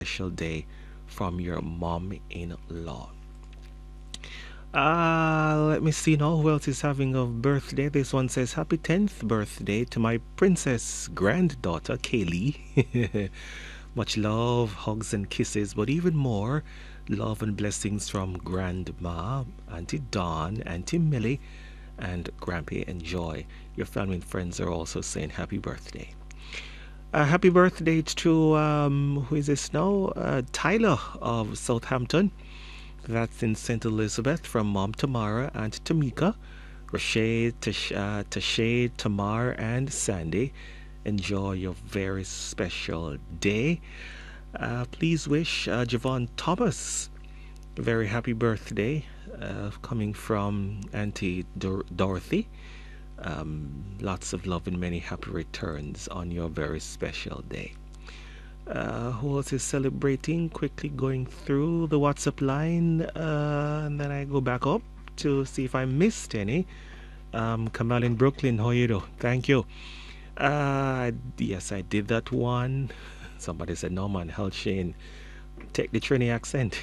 special day from your mom-in-law. Let me see now who else is having a birthday. This one says, Happy 10th birthday to my princess granddaughter, Kaylee. Much love, hugs, and kisses, but even more love and blessings from Grandma, Auntie Dawn, Auntie Millie, and Grampy and Joy. Your family and friends are also saying happy birthday. Happy birthday to, who is this now? Tyler of Southampton. That's in St. Elizabeth from Mom Tamara and Tamika, Rashay, Tashay, Tamar, and Sandy. Enjoy your very special day. Please wish Javon Thomas a very happy birthday, coming from Auntie Dorothy. Lots of love and many happy returns on your very special day. Who else is celebrating? Quickly going through the WhatsApp line, and then I go back up to see if I missed any. Kamal in Brooklyn, how you do? Thank you. Yes, I did that one. Somebody said, no man, hell Shane, take the Trini accent.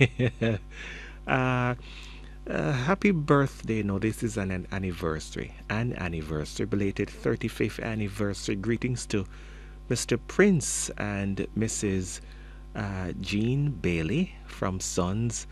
Happy birthday. No, this is an anniversary. An anniversary. Belated 35th anniversary. Greetings to Mr. Prince and Mrs. Jean Bailey from Sons,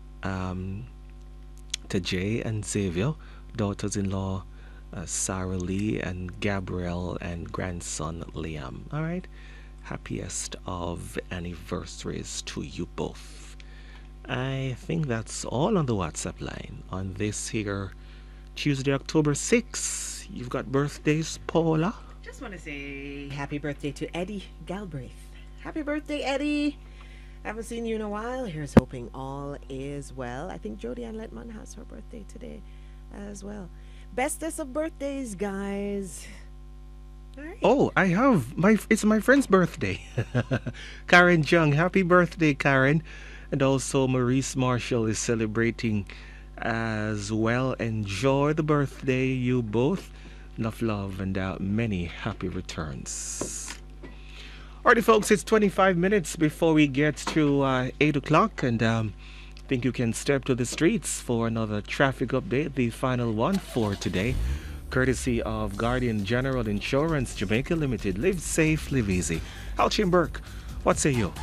to Jay and Xavier, daughters-in-law Sarah Lee and Gabrielle, and grandson Liam. All right. Happiest of anniversaries to you both. I think that's all on the WhatsApp line on this here Tuesday, October 6th. You've got birthdays, Paula? Just want to say happy birthday to Eddie Galbraith. Happy birthday, Eddie. Haven't seen you in a while. Here's hoping all is well. I think Jody Ann Letman has her birthday today as well. Bestest of birthdays, guys. All right. Oh, I have it's my friend's birthday. Karen Jung. Happy birthday, Karen. And also Maurice Marshall is celebrating as well. Enjoy the birthday, you both. Enough love and many happy returns. Alrighty, folks, it's 25 minutes before we get to 8 o'clock, and I think you can step to the streets for another traffic update, the final one for today, courtesy of Guardian General Insurance Jamaica Limited. Live safe, live easy. Halcyon Burke, what say you?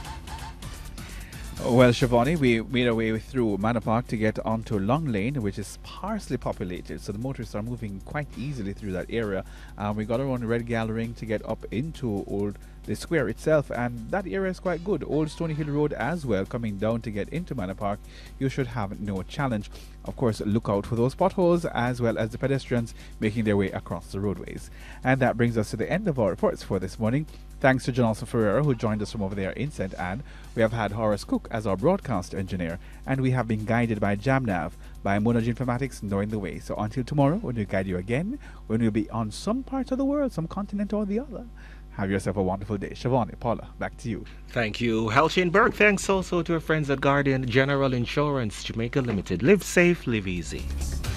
Well, Shivani, we made our way through Manor Park to get onto Long Lane, which is sparsely populated, so the motorists are moving quite easily through that area. We got around Red Gathering to get up into the square itself, and that area is quite good. Old Stony Hill Road as well, coming down to get into Manor Park, you should have no challenge. Of course, look out for those potholes as well as the pedestrians making their way across the roadways. And that brings us to the end of our reports for this morning. Thanks to Jonathan Ferreira, who joined us from over there in St. Anne. We have had Horace Cook as our broadcast engineer, and we have been guided by JamNav, by Monagy Informatics, knowing the way. So until tomorrow, when we guide you again, when we'll be on some part of the world, some continent or the other, have yourself a wonderful day. Siobhan, Paula, back to you. Thank you, Halcyon Burke. Thanks also to our friends at Guardian General Insurance Jamaica Limited. Live safe, live easy.